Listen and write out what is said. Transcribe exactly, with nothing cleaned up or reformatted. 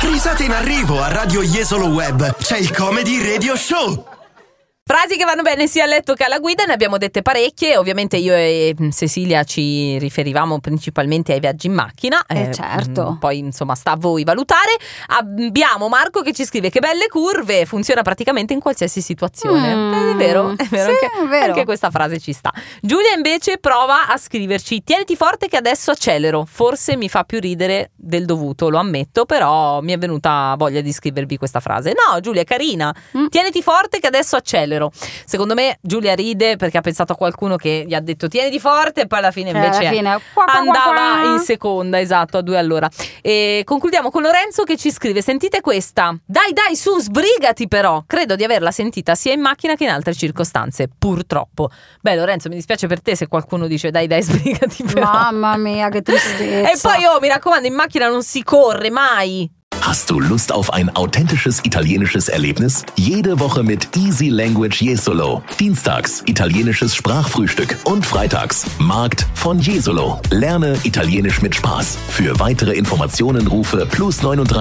Risate in arrivo a Radio Jesolo Web. C'è il Comedy Radio Show. Frasi che vanno bene sia a letto che alla guida, ne abbiamo dette parecchie. Ovviamente io e Cecilia ci riferivamo principalmente ai viaggi in macchina. Eh, eh certo. Poi insomma sta a voi valutare. Abbiamo Marco che ci scrive: che belle curve, funziona praticamente in qualsiasi situazione. Mm. Eh, è vero, è vero, sì, anche, è vero. anche questa frase ci sta. Giulia invece prova a scriverci: tieniti forte che adesso accelero. Forse mi fa più ridere del dovuto, lo ammetto, però mi è venuta voglia di scrivervi questa frase. No, Giulia, è carina. Mm. Tieniti forte che adesso accelero. Secondo me Giulia ride perché ha pensato a qualcuno che gli ha detto tieniti forte e poi alla fine invece alla fine, qua, qua, andava qua, qua. in seconda, esatto, a due all'ora. E concludiamo con Lorenzo che ci scrive: sentite questa, dai dai su, sbrigati però. Credo di averla sentita sia in macchina che in altre circostanze, purtroppo. Beh Lorenzo, mi dispiace per te se qualcuno dice dai dai sbrigati però. Mamma mia, che tristezza. E poi oh, mi raccomando, in macchina non si corre mai. Hast du Lust auf ein authentisches italienisches Erlebnis? Jede Woche mit Easy Language Jesolo. Dienstags italienisches Sprachfrühstück und freitags Markt von Jesolo. Lerne Italienisch mit Spaß. Für weitere Informationen rufe plus neun drei